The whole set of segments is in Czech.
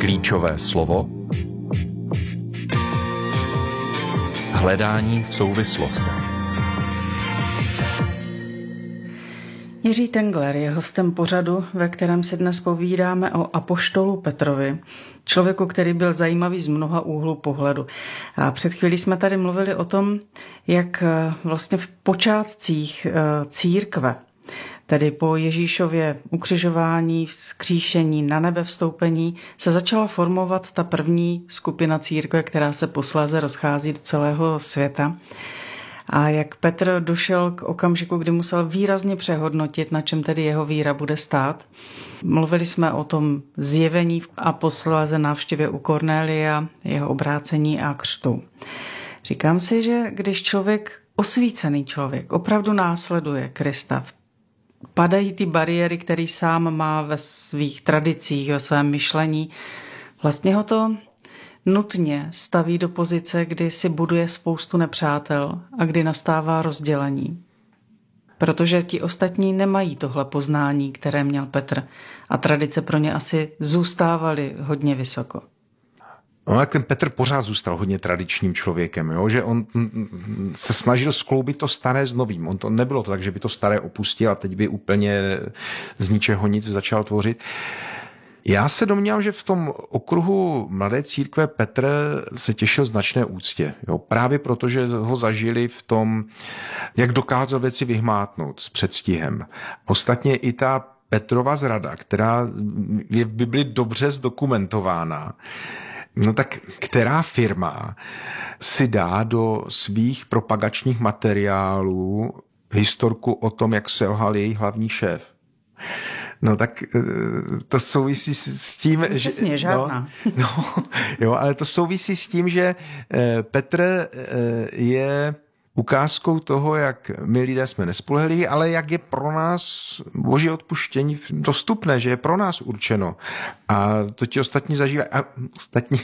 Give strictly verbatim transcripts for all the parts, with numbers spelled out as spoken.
Klíčové slovo. Hledání v souvislostech. Jiří Tengler je hostem pořadu, ve kterém si dnes povídáme o apoštolu Petrovi, člověku, který byl zajímavý z mnoha úhlů pohledu. A před chvílí jsme tady mluvili o tom, jak vlastně v počátcích církve, tedy po Ježíšově ukřižování, vzkříšení, na nebe vstoupení, se začala formovat ta první skupina církve, která se posléze rozchází do celého světa. A jak Petr došel k okamžiku, kdy musel výrazně přehodnotit, na čem tedy jeho víra bude stát. Mluvili jsme o tom zjevení a posléze návštěvě u Kornélia, jeho obrácení a křtu. Říkám si, že když člověk, osvícený člověk, opravdu následuje Krista, padají ty bariéry, které sám má ve svých tradicích, ve svém myšlení, vlastně ho to nutně staví do pozice, kdy si buduje spoustu nepřátel a kdy nastává rozdělení. Protože ti ostatní nemají tohle poznání, které měl Petr, a tradice pro ně asi zůstávaly hodně vysoko. No, jak ten Petr pořád zůstal hodně tradičním člověkem, jo? Že on se snažil skloubit to staré s novým. On to nebylo to tak, že by to staré opustil a teď by úplně z ničeho nic začal tvořit. Já se domnívám, že v tom okruhu mladé církve Petr se těšil značné úctě. Jo? Právě proto, že ho zažili v tom, jak dokázal věci vyhmátnout s předstihem. Ostatně i ta Petrova zrada, která je v Bibli dobře zdokumentována, no tak která firma si dá do svých propagačních materiálů historku o tom, jak selhal její hlavní šéf? No tak to souvisí s tím, no, že... Přesně, žádná. No, no, jo, ale to souvisí s tím, že Petr je ukázkou toho, jak my lidé jsme nespolehliví, ale jak je pro nás boží odpuštění dostupné, že je pro nás určeno. A to ti ostatní zažívají. A ostatně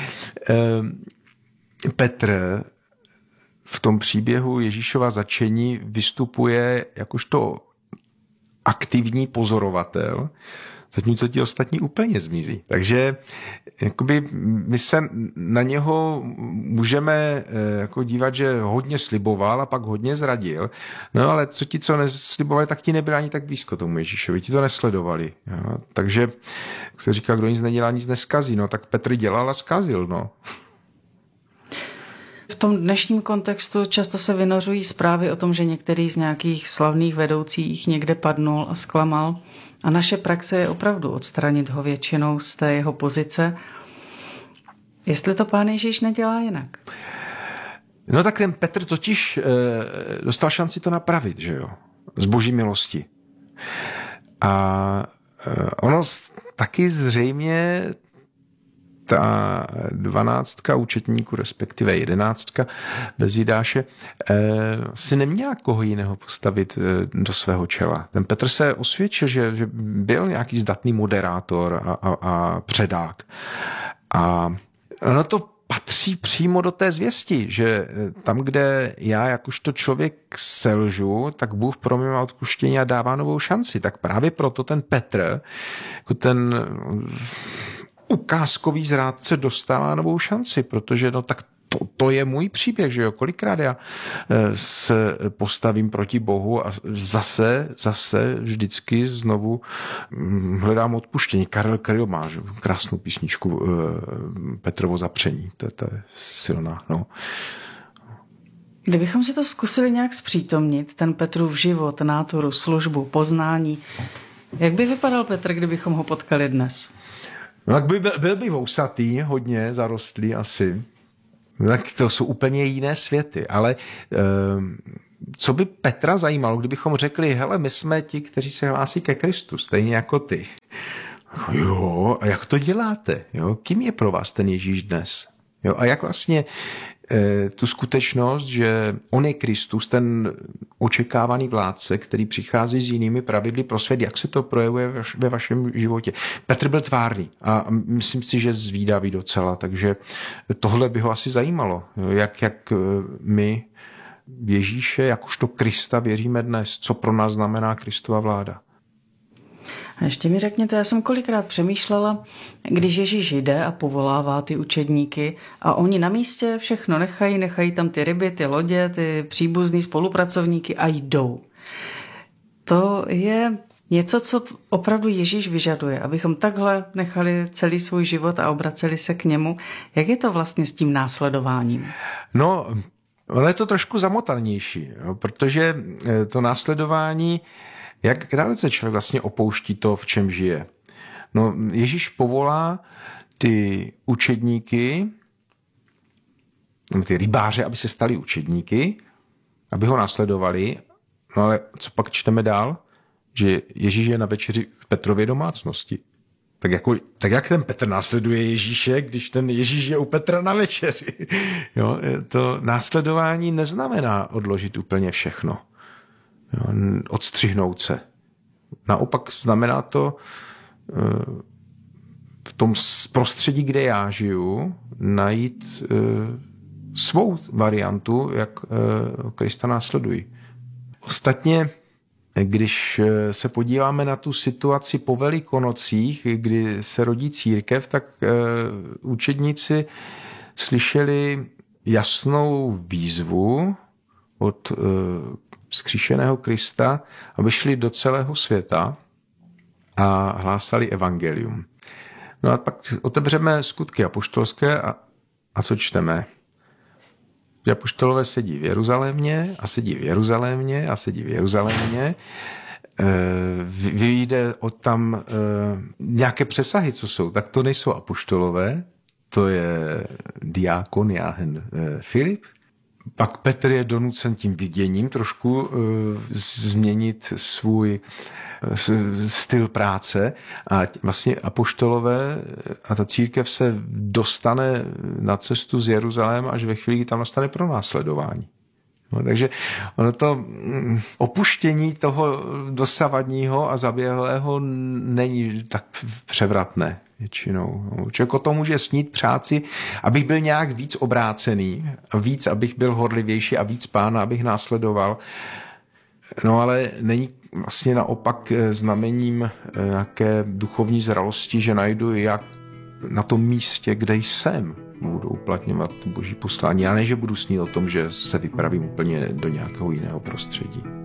Petr v tom příběhu Ježíšova začení vystupuje jakožto aktivní pozorovatel, zatímco ti ostatní úplně zmizí. Takže jakoby my se na něho můžeme jako dívat, že hodně sliboval a pak hodně zradil. No ale co ti, co neslibovali, tak ti nebyli ani tak blízko tomu Ježíšovi. Ti to nesledovali. Jo? Takže, jak se říká, kdo nic nedělá, nic neskazí. No tak Petr dělal a zkazil. No. V tom dnešním kontextu často se vynořují zprávy o tom, že některý z nějakých slavných vedoucích někde padnul a zklamal. A naše praxe je opravdu odstranit ho většinou z té jeho pozice. Jestli to Pán Ježíš nedělá jinak? No tak ten Petr totiž e, dostal šanci to napravit, že jo? Z boží milosti. A e, ono taky zřejmě ta dvanáctka účetníků, respektive jedenáctka bez Jidáše, eh, si neměla koho jiného postavit eh, do svého čela. Ten Petr se osvědčil, že, že byl nějaký zdatný moderátor a, a, a předák. A ono to patří přímo do té zvěsti, že tam, kde já jakožto člověk selžu, tak Bůh pro mě má odpuštění a dává novou šanci. Tak právě proto ten Petr, jako ten ukázkový zrádce dostává novou šanci, protože no tak to, to je můj příběh, že jo, kolikrát já se postavím proti Bohu a zase, zase vždycky znovu hledám odpuštění. Karel Kryl má že? Krásnou písničku Petrovo zapření, to, to je silná, no. Kdybychom si to zkusili nějak zpřítomnit, ten Petrův život, náturu, službu, poznání, jak by vypadal Petr, kdybychom ho potkali dnes? No tak by byl, byl by vousatý, hodně zarostlý asi. Tak to jsou úplně jiné světy. Ale e, co by Petra zajímalo, kdybychom řekli, hele, my jsme ti, kteří se hlásí ke Kristu, stejně jako ty. Jo, a jak to děláte? Jo? Kým je pro vás ten Ježíš dnes? Jo? A jak vlastně e, tu skutečnost, že on je Kristus, ten očekávaný vládce, který přichází s jinými pravidly pro svět, jak se to projevuje ve vašem životě. Petr byl tvárný a myslím si, že zvídavý docela, takže tohle by ho asi zajímalo, jak, jak my Ježíše, jakožto Krista věříme dnes, co pro nás znamená Kristova vláda. A ještě mi řekněte, já jsem kolikrát přemýšlela, když Ježíš jde a povolává ty učedníky a oni na místě všechno nechají, nechají tam ty ryby, ty lodě, ty příbuzný spolupracovníky a jdou. To je něco, co opravdu Ježíš vyžaduje, abychom takhle nechali celý svůj život a obraceli se k němu. Jak je to vlastně s tím následováním? No, ale je to trošku zamotanější, jo, protože to následování, jak dalece člověk vlastně opouští to, v čem žije. No, Ježíš povolá ty učedníky, ty rybáře, aby se stali učedníky, aby ho následovali. No ale co pak čteme dál? Že Ježíš je na večeři v Petrově domácnosti. Tak, jako, tak jak ten Petr následuje Ježíše, když ten Ježíš je u Petra na večeři? Jo, to následování neznamená odložit úplně všechno. Jo, odstřihnout se. Naopak znamená to v tom prostředí, kde já žiju, najít svou variantu, jak Krista následují. Ostatně, když se podíváme na tu situaci po Velikonocích, kdy se rodí církev, tak učedníci slyšeli jasnou výzvu od vzkříšeného Krista, aby šli do celého světa a hlásali evangelium. No a pak otevřeme Skutky apoštolské a, a co čteme? Že apoštolové sedí v Jeruzalémě a sedí v Jeruzalémě a sedí v Jeruzalémě. Vyjde od tam nějaké přesahy, co jsou, tak to nejsou apoštolové, to je diákon Jáhen Filip. Pak Petr je donucen tím viděním trošku uh, změnit svůj uh, styl práce a vlastně apoštolové a ta církev se dostane na cestu z Jeruzaléma až ve chvíli, kdy tam nastane pronásledování. No, takže ono to um, opuštění toho dosavadního a zaběhlého není tak převratné většinou. Člověk o tom může snít práci, abych byl nějak víc obrácený, víc, abych byl horlivější a víc Pána, abych následoval. No ale není vlastně naopak znamením nějaké duchovní zralosti, že najdu, jak na tom místě, kde jsem, budu uplatňovat boží poslání. A ne, že budu snít o tom, že se vypravím úplně do nějakého jiného prostředí.